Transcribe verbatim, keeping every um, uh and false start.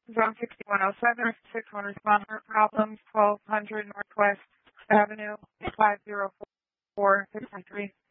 Zone sixty-one oh seven, six one responder problems, twelve hundred Northwest Avenue, five zero four six three.